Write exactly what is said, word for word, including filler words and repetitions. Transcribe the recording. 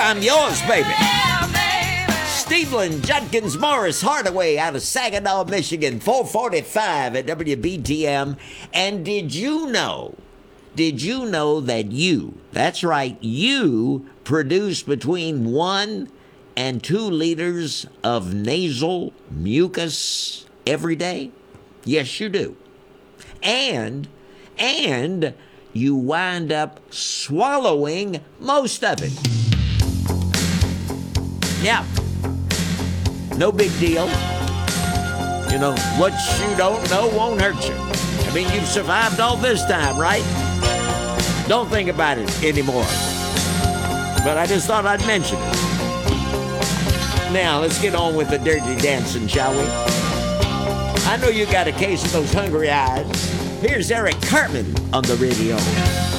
I'm yours, baby. Steveland, Judkins, Morris, Hardaway out of Saginaw, Michigan, four forty-five at W B T M. And did you know, did you know that you, that's right, you produce between one and two liters of nasal mucus every day? Yes, you do. And, and you wind up swallowing most of it. Yeah. No big deal. You know, what you don't know won't hurt you. I mean, you've survived all this time, right? Don't think about it anymore. But I just thought I'd mention it. Now, let's get on with the dirty dancing, shall we? I know you got a case of those hungry eyes. Here's Eric Cartman on the radio.